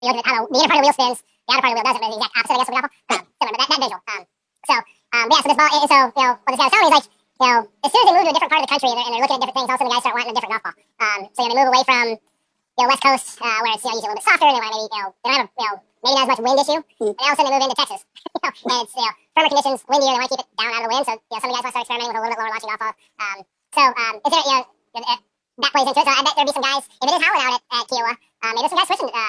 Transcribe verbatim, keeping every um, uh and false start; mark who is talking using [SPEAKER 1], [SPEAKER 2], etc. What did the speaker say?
[SPEAKER 1] you look at how the inner part of the wheel spins, the outer part of the wheel doesn't, but it's the exact opposite, I guess, of the golf ball. Um, similar, but that, that visual. Um, so, um, but yeah, so this ball, so, you know, what this guy was telling me is like, you know, as soon as they move to a different part of the country and they're, and they're looking at different things, all of a sudden the guys start wanting a different golf ball. Um, so, you know, they move away from, you know, West Coast, uh, where it's, you know, usually a little bit softer, and they want to maybe, you know, they don't have, a, you know, maybe not as much wind issue, mm. and all of a sudden they move into Texas, you know, and it's, you know, firmer conditions, windier, they want to keep it down out of the wind, so, you know, some of the guys want to start experimenting with a little bit lower launching golf ball. Um, so, um, is there, you know, that plays into it, so I bet there'd be some guys, if it is howling out at, at Kiowa, uh, maybe there's some guys switching, uh,